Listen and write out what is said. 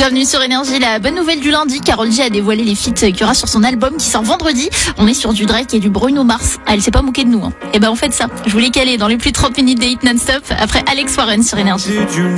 Bienvenue sur Énergie, la bonne nouvelle du lundi. Karol G a dévoilé les feats qu'il y aura sur son album qui sort vendredi. On est sur du Drake et du Bruno Mars. Ah, elle s'est pas moquée de nous. Et ben on fait ça. Je voulais caler dans les plus de 30 minutes des hits non-stop après Alex Warren sur Énergie.